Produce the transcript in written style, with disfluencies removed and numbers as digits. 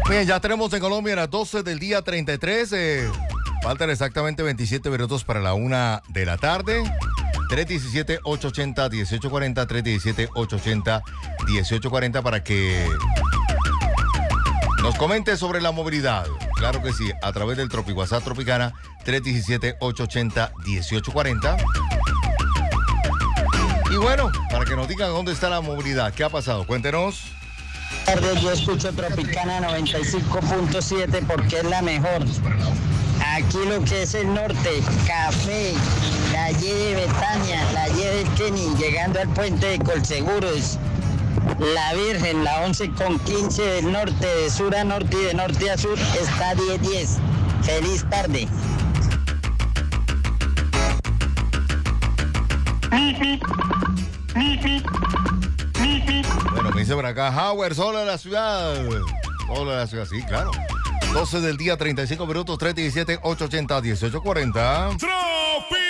Bien, ya tenemos en Colombia las 12 del día 33. Faltan exactamente 27 minutos para la 1 de la tarde. 317-880-1840, 317-880-1840 para que nos comente sobre la movilidad. Claro que sí, a través del WhatsApp Tropicana, 317-880-1840. Y bueno, para que nos digan dónde está la movilidad, ¿qué ha pasado? Cuéntenos. Buenas tardes, yo escucho Tropicana 95.7 porque es la mejor. Aquí lo que es el norte, Café, la Y de Betania, la Y del Kenny, llegando al puente de Colseguros, La Virgen, la 11:15 del norte, de sur a norte y de norte a sur, está 10:10. Feliz tarde. Bueno, me dice por acá, Howard, solo en la ciudad. Solo en la ciudad, sí, claro. 12 del día, 35 minutos, 317-880-1840.